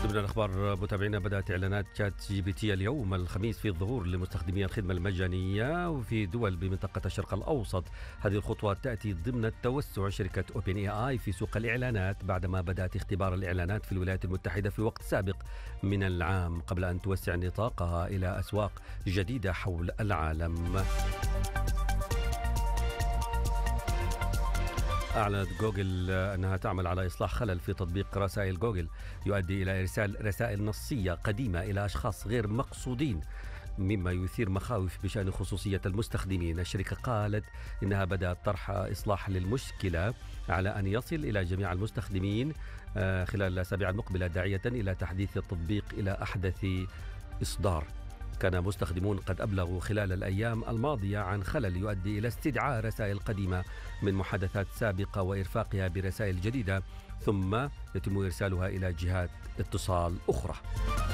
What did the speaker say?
ضمن الأخبار متابعينا، بدأت إعلانات شات جي بي تي اليوم الخميس في الظهور لمستخدمي الخدمة المجانية وفي دول بمنطقة الشرق الأوسط. هذه الخطوة تأتي ضمن التوسع شركة أوبن اي آي في سوق الإعلانات بعدما بدأت اختبار الإعلانات في الولايات المتحدة في وقت سابق من العام قبل أن توسع نطاقها إلى أسواق جديدة حول العالم. أعلنت جوجل أنها تعمل على إصلاح خلل في تطبيق رسائل جوجل يؤدي إلى إرسال رسائل نصية قديمة إلى أشخاص غير مقصودين، مما يثير مخاوف بشأن خصوصية المستخدمين. الشركة قالت إنها بدأت طرح إصلاح للمشكلة على أن يصل إلى جميع المستخدمين خلال الأسابيع المقبلة، داعية إلى تحديث التطبيق إلى أحدث إصدار. كان مستخدمون قد أبلغوا خلال الأيام الماضية عن خلل يؤدي إلى استدعاء رسائل قديمة من محادثات سابقة وإرفاقها برسائل جديدة، ثم يتم إرسالها إلى جهات اتصال أخرى.